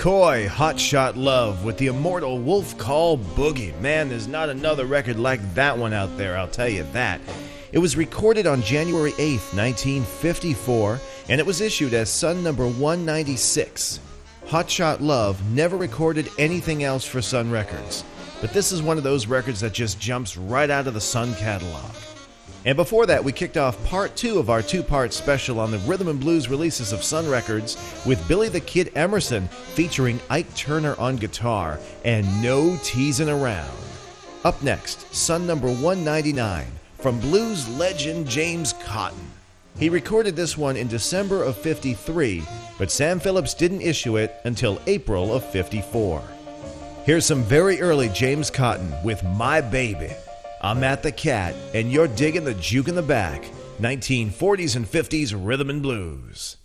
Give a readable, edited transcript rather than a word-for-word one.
McCoy, Hot Shot Love with the immortal Wolf Call Boogie. Man, there's not another record like that one out there, I'll tell you that. It was recorded on January 8th, 1954, and it was issued as Sun number 196. Hot Shot Love never recorded anything else for Sun Records, but this is one of those records that just jumps right out of the Sun catalog. And before that, we kicked off part 2 of our 2-part special on the rhythm and blues releases of Sun Records with Billy the Kid Emerson featuring Ike Turner on guitar and No Teasing Around. Up next, Sun number 199 from blues legend James Cotton. He recorded this one in December of '53, but Sam Phillips didn't issue it until April of '54. Here's some very early James Cotton with My Baby. I'm Matt the Cat, and you're digging the juke in the back. 1940s and 50s rhythm and blues.